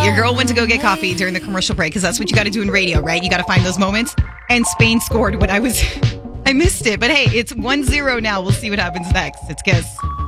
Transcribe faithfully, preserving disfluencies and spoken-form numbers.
Your girl went to go get coffee during the commercial break because that's what you got to do in radio, right? You got to find those moments. And Spain scored when I was... I missed it. But hey, it's one zero now. We'll see what happens next. It's Kiss.